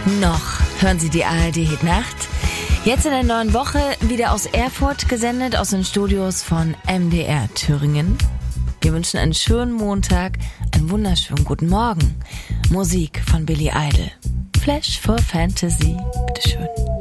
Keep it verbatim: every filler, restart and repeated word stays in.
Noch hören Sie die A R D Hit Nacht. Jetzt in der neuen Woche wieder aus Erfurt gesendet, aus den Studios von M D R Thüringen. Wir wünschen einen schönen Montag, einen wunderschönen guten Morgen. Musik von Billy Idol. Flash for Fantasy. Bitteschön.